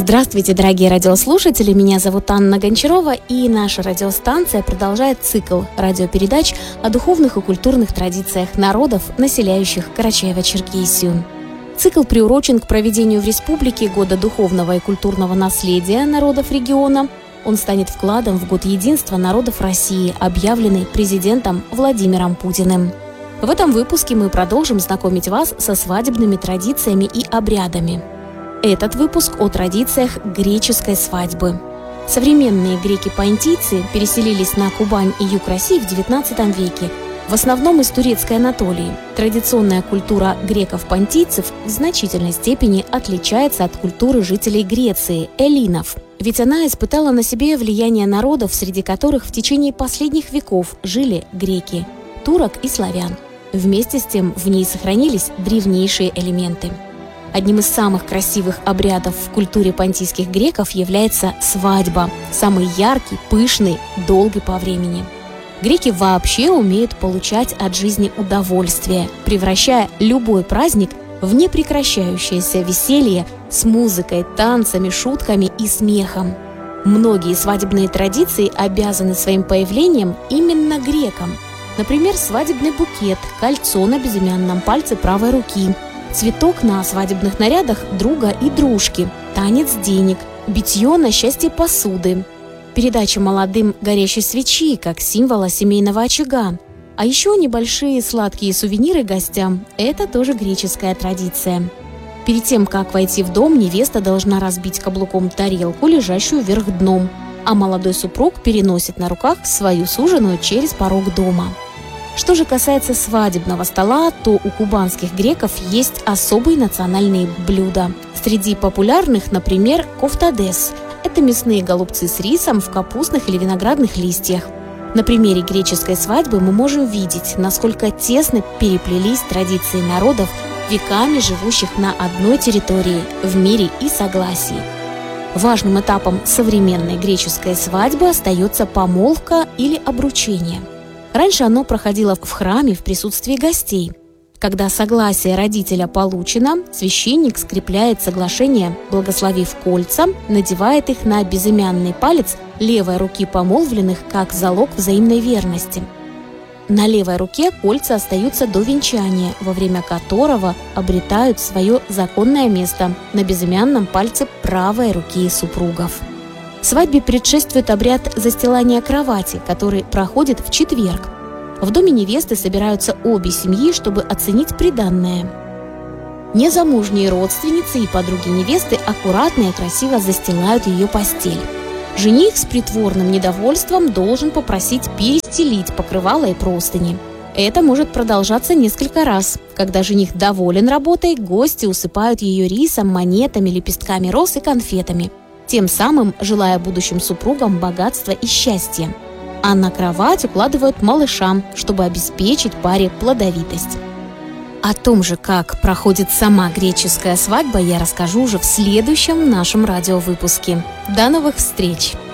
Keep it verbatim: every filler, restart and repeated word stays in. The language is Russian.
Здравствуйте, дорогие радиослушатели! Меня зовут Анна Гончарова, и наша радиостанция продолжает цикл радиопередач о духовных и культурных традициях народов, населяющих Карачаево-Черкесию. Цикл приурочен к проведению в республике Года духовного и культурного наследия народов региона. Он станет вкладом в Год единства народов России, объявленный президентом Владимиром Путиным. В этом выпуске мы продолжим знакомить вас со свадебными традициями и обрядами. Этот выпуск о традициях греческой свадьбы. Современные греки-понтийцы переселились на Кубань и юг России в девятнадцатом веке, в основном из турецкой Анатолии. Традиционная культура греков-понтийцев в значительной степени отличается от культуры жителей Греции – эллинов. Ведь она испытала на себе влияние народов, среди которых в течение последних веков жили греки, турок и славян. Вместе с тем в ней сохранились древнейшие элементы. Одним из самых красивых обрядов в культуре понтийских греков является свадьба, самый яркий, пышный, долгий по времени. Греки вообще умеют получать от жизни удовольствие, превращая любой праздник в непрекращающееся веселье с музыкой, танцами, шутками и смехом. Многие свадебные традиции обязаны своим появлением именно грекам. Например, свадебный букет, кольцо на безымянном пальце правой руки, цветок на свадебных нарядах друга и дружки, танец денег, битье на счастье посуды, передача молодым горящей свечи как символа семейного очага. А еще небольшие сладкие сувениры гостям – это тоже греческая традиция. Перед тем, как войти в дом, невеста должна разбить каблуком тарелку, лежащую вверх дном, а молодой супруг переносит на руках свою суженую через порог дома. Что же касается свадебного стола, то у кубанских греков есть особые национальные блюда. Среди популярных, например, кофтадес – это мясные голубцы с рисом в капустных или виноградных листьях. На примере греческой свадьбы мы можем видеть, насколько тесно переплелись традиции народов, веками живущих на одной территории, в мире и согласии. Важным этапом современной греческой свадьбы остается помолвка или обручение. Раньше оно проходило в храме в присутствии гостей. Когда согласие родителя получено, священник скрепляет соглашение, благословив кольца, надевает их на безымянный палец левой руки помолвленных как залог взаимной верности. На левой руке кольца остаются до венчания, во время которого обретают свое законное место на безымянном пальце правой руки супругов. Свадьбе предшествует обряд застилания кровати, который проходит в четверг. В доме невесты собираются обе семьи, чтобы оценить приданное. Незамужние родственницы и подруги невесты аккуратно и красиво застилают ее постель. Жених с притворным недовольством должен попросить перестелить покрывало и простыни. Это может продолжаться несколько раз. Когда жених доволен работой, гости усыпают ее рисом, монетами, лепестками роз и конфетами, тем самым желая будущим супругам богатства и счастья. А на кровать укладывают малыша, чтобы обеспечить паре плодовитость. О том же, как проходит сама греческая свадьба, я расскажу уже в следующем нашем радиовыпуске. До новых встреч!